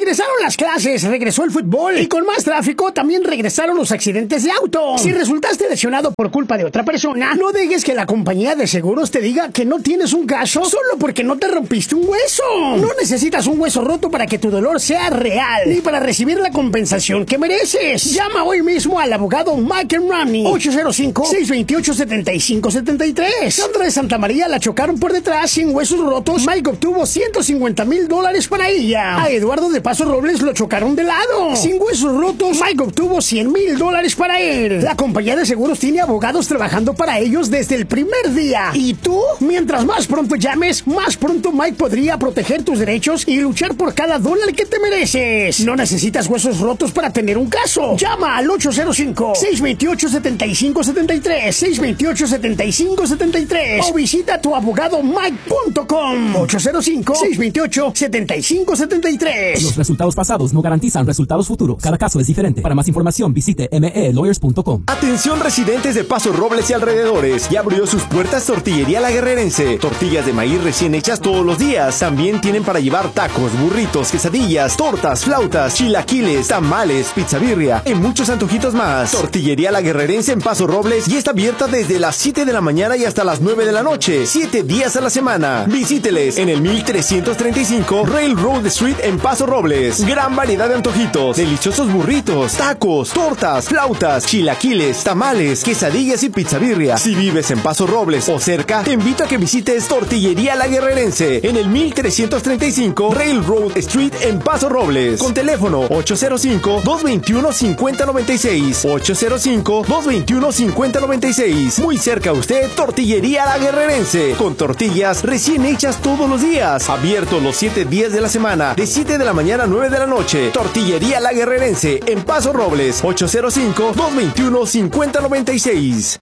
Regresaron las clases, regresó el fútbol y con más tráfico también regresaron los accidentes de auto. Si resultaste lesionado por culpa de otra persona, no dejes que la compañía de seguros te diga que no tienes un caso solo porque no te rompiste un hueso. No necesitas un hueso roto para que tu dolor sea real, ni para recibir la compensación que mereces. Llama hoy mismo al abogado Michael Romney, 805-628-7573. Sandra de Santa María la chocaron por detrás sin huesos rotos. Mike obtuvo $150,000 para ella. A Eduardo de Paso Robles lo chocaron de lado. Sin huesos rotos, Mike obtuvo $100,000 para él. La compañía de seguros tiene abogados trabajando para ellos desde el primer día. ¿Y tú? Mientras más pronto llames, más pronto Mike podría proteger tus derechos y luchar por cada dólar que te mereces. No necesitas huesos rotos para tener un caso. Llama al 805-628-7573, 628-7573 o visita tuabogadomike.com, 805-628-7573. Los resultados pasados no garantizan resultados futuros. Cada caso es diferente. Para más información visite melawyers.com. Atención residentes de Paso Robles y alrededores. Ya abrió sus puertas Tortillería La Guerrerense. Tortillas de maíz recién hechas todos los días. También tienen para llevar tacos, burritos, quesadillas, tortas, flautas, chilaquiles, tamales, pizza birria y muchos antojitos más. Tortillería La Guerrerense en Paso Robles y está abierta desde las 7 de la mañana y hasta las 9 de la noche, 7 días a la semana. Visíteles en el 1335 Railroad Street en Paso Robles. Gran variedad de antojitos, deliciosos burritos, tacos, tortas, flautas, chilaquiles, tamales, quesadillas y pizza birria. Si vives en Paso Robles o cerca, te invito a que visites Tortillería La Guerrerense en el 1335 Railroad Street en Paso Robles. Con teléfono 805-221-5096, 805-221-5096. Muy cerca a usted, Tortillería La Guerrerense, con tortillas recién hechas todos los días. Abierto los 7 días de la semana, de 7 de la mañana a 9 de la noche. Tortillería La Guerrerense en Paso Robles, 805-221-5096.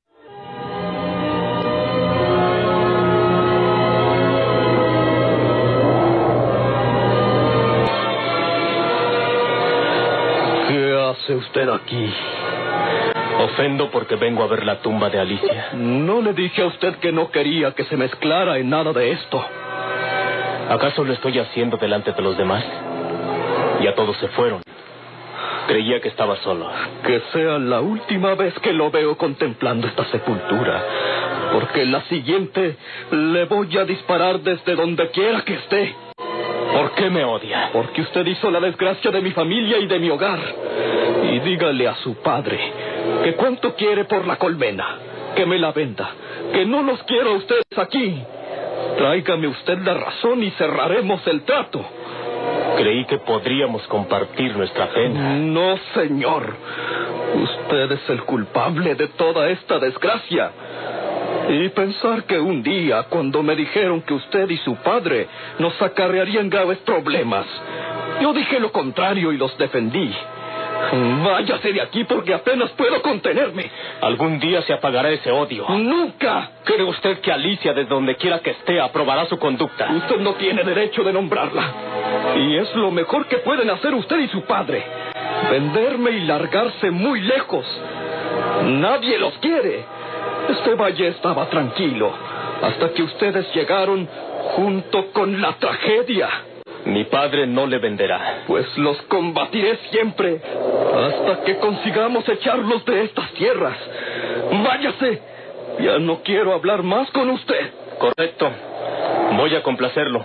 ¿Qué hace usted aquí? Ofendo porque vengo a ver la tumba de Alicia. No le dije a usted que no quería que se mezclara en nada de esto. ¿Acaso lo estoy haciendo delante de los demás? Ya todos se fueron. Creía que estaba solo. Que sea la última vez que lo veo contemplando esta sepultura, porque en la siguiente le voy a disparar desde donde quiera que esté. ¿Por qué me odia? Porque usted hizo la desgracia de mi familia y de mi hogar. Y dígale a su padre que cuánto quiere por la colmena, que me la venda, que no los quiero a ustedes aquí. Tráigame usted la razón y cerraremos el trato. Creí que podríamos compartir nuestra pena. No, señor. Usted es el culpable de toda esta desgracia. Y pensar que un día, cuando me dijeron que usted y su padre nos acarrearían graves problemas, yo dije lo contrario y los defendí. Váyase de aquí porque apenas puedo contenerme. Algún día se apagará ese odio. ¡Nunca! ¿Cree usted que Alicia, desde donde quiera que esté, aprobará su conducta? Usted no tiene derecho de nombrarla. Y es lo mejor que pueden hacer usted y su padre. Venderme y largarse muy lejos. Nadie los quiere. Este valle estaba tranquilo hasta que ustedes llegaron junto con la tragedia. Mi padre no le venderá. Pues los combatiré siempre hasta que consigamos echarlos de estas tierras. ¡Váyase! Ya no quiero hablar más con usted. Correcto. Voy a complacerlo.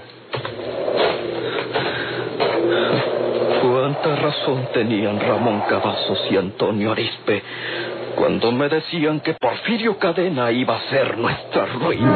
Cuánta razón tenían Ramón Cavazos y Antonio Arizpe cuando me decían que Porfirio Cadena iba a ser nuestra ruina.